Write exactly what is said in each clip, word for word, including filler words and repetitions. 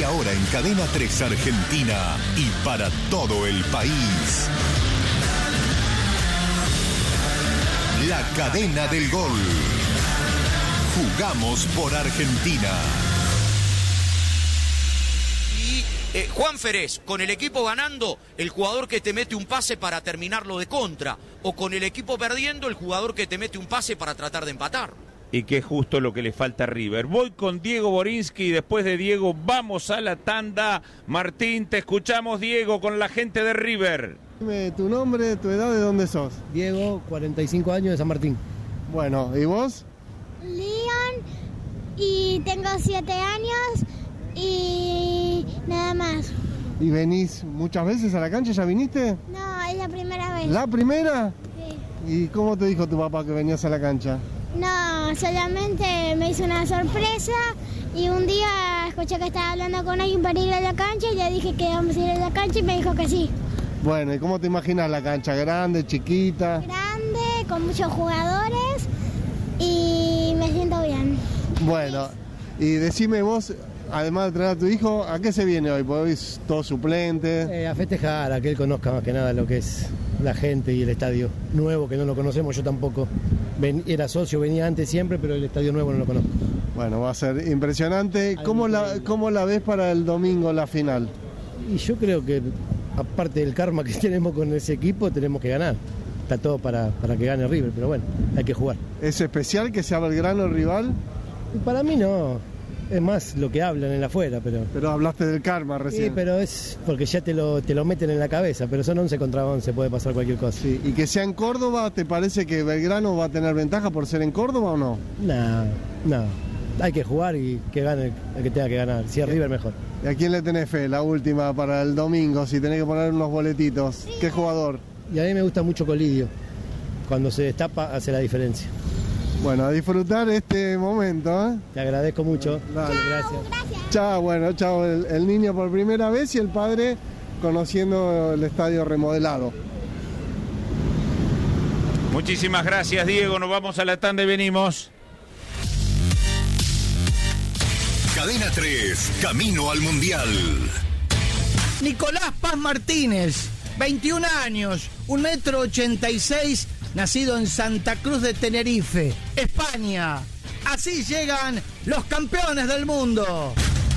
ahora en Cadena tres Argentina y para todo el país. La cadena del gol. Jugamos por Argentina. Y eh, Juan Ferez, con el equipo ganando, el jugador que te mete un pase para terminarlo de contra. O con el equipo perdiendo, el jugador que te mete un pase para tratar de empatar. Y que es justo lo que le falta a River. Voy con Diego Borinsky y después de Diego vamos a la tanda. Martín, te escuchamos, Diego, con la gente de River. Dime tu nombre, tu edad, ¿de dónde sos? Diego, cuarenta y cinco años, de San Martín. Bueno, ¿y vos? Leon, y tengo siete años y nada más. ¿Y venís muchas veces a la cancha? ¿Ya viniste? No, es la primera vez. ¿La primera? Sí. ¿Y cómo te dijo tu papá que venías a la cancha? No, solamente me hizo una sorpresa y un día escuché que estaba hablando con alguien para ir a la cancha y le dije que íbamos a ir a la cancha y me dijo que sí. Bueno, ¿y cómo te imaginas la cancha? ¿Grande, chiquita? Grande, con muchos jugadores y me siento bien. Bueno, y decime vos, además de traer a tu hijo, ¿a qué se viene hoy? Porque hoy es todo suplente. Eh, a festejar, a que él conozca más que nada lo que es la gente y el estadio nuevo, que no lo conocemos, yo tampoco. Ven, era socio, venía antes siempre, pero el estadio nuevo no lo conozco. Bueno, va a ser impresionante. ¿Cómo la, cómo la ves para el domingo, la final? Y yo creo que, aparte del karma que tenemos con ese equipo, tenemos que ganar. Está todo para, para que gane River, pero bueno, hay que jugar. ¿Es especial que sea Belgrano el rival? Y para mí no, es más lo que hablan en la afuera, pero... Pero hablaste del karma recién. Sí, pero es porque ya te lo, te lo meten en la cabeza, pero son once contra once, puede pasar cualquier cosa. Sí, y que sea en Córdoba, ¿te parece que Belgrano va a tener ventaja por ser en Córdoba o no? No, no, hay que jugar y que gane el que tenga que ganar, si es River mejor. ¿Y a quién le tenés fe? La última para el domingo, si tenés que poner unos boletitos. ¿Qué jugador? Y a mí me gusta mucho Colidio, cuando se destapa hace la diferencia. Bueno, a disfrutar este momento, ¿eh? Te agradezco mucho. Dale, Chao, gracias. gracias. Chao, bueno, chao. El, el niño por primera vez y el padre conociendo el estadio remodelado. Muchísimas gracias, Diego. Nos vamos a la tanda y venimos. Cadena tres, camino al Mundial. Nicolás Paz Martínez, veintiún años, un metro ochenta y seis, nacido en Santa Cruz de Tenerife, España. Así llegan los campeones del mundo.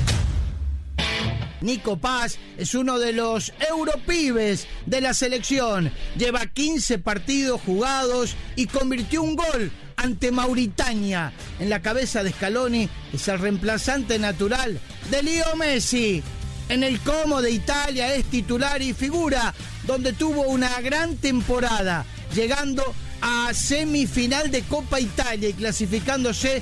Nico Paz es uno de los europibes de la selección. Lleva quince partidos jugados y convirtió un gol ante Mauritania. En la cabeza de Scaloni es el reemplazante natural de Leo Messi. En el Como de Italia es titular y figura, donde tuvo una gran temporada, llegando a semifinal de Copa Italia y clasificándose